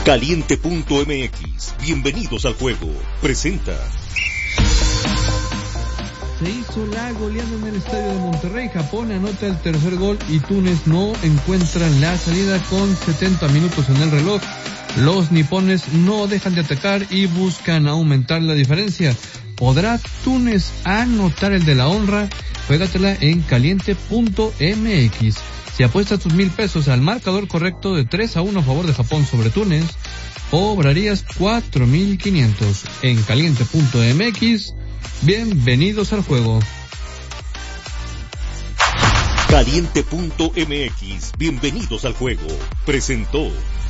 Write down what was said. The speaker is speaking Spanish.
Caliente.mx, bienvenidos al juego, presenta. Se hizo la goleada en el estadio de Monterrey. Japón anota el tercer gol y Túnez no encuentran la salida con 70 minutos en el reloj. Los nipones no dejan de atacar y buscan aumentar la diferencia. ¿Podrá Túnez anotar el de la honra? Juégatela en caliente.mx. Si apuestas tus $1,000 al marcador correcto de 3-1 a favor de Japón sobre Túnez, cobrarías 4,500 en caliente.mx. Bienvenidos al juego. Caliente.mx, bienvenidos al juego, presentó.